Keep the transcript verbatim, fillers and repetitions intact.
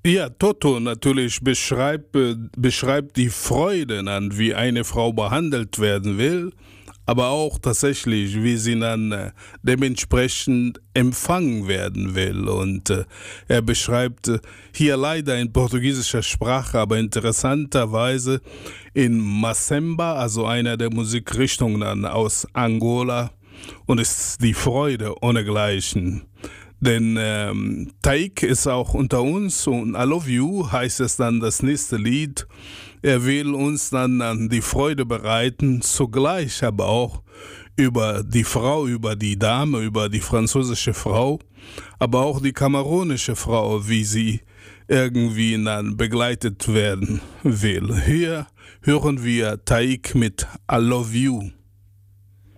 Ja, Toto natürlich beschreibt, äh, beschreibt die Freude an, wie eine Frau behandelt werden will, aber auch tatsächlich, wie sie dann äh, dementsprechend empfangen werden will. Und äh, er beschreibt äh, hier leider in portugiesischer Sprache, aber interessanterweise in Macemba, also einer der Musikrichtungen aus Angola, und es ist die Freude ohnegleichen. Denn ähm, Taik ist auch unter uns und I Love You heißt es dann das nächste Lied. Er will uns dann an die Freude bereiten, zugleich aber auch über die Frau, über die Dame, über die französische Frau, aber auch die kamerunische Frau, wie sie irgendwie dann begleitet werden will. Hier hören wir Taik mit I Love You.